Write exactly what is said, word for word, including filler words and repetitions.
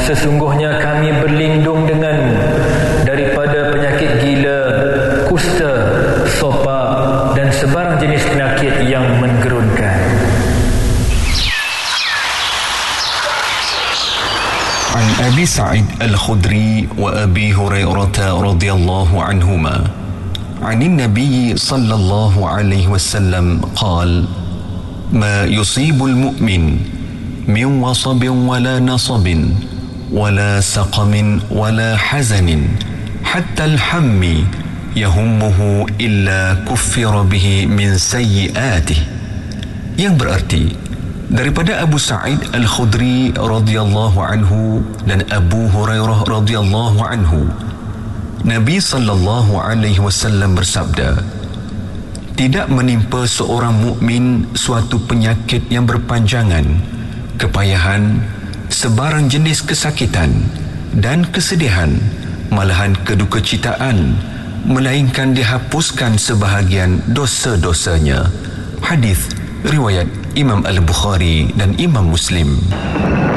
sesungguhnya kami berlindung denganmu daripada penyakit gila, kusta, sopa dan sebarang jenis penyakit yang menggerunkan. An Abi Sa'id Al-Khudri wa Abi Hurairah radhiyallahu anhuma عن النبي صلى الله عليه وسلم قال: ما يصيب المؤمن من وصب ولا نصب ولا سقم ولا حزن حتى الهم يهمه إلا كفر به من سيئاته. Yang berarti daripada Abu Sa'id Al-Khudri radhiyallahu anhu dan Abu Hurairah radhiyallahu anhu, Nabi sallallahu alaihi wasallam bersabda, tidak menimpa seorang mukmin suatu penyakit yang berpanjangan, kepayahan, sebarang jenis kesakitan dan kesedihan, malahan kedukecitaan, melainkan dihapuskan sebahagian dosa-dosanya. Hadis riwayat Imam Al-Bukhari dan Imam Muslim.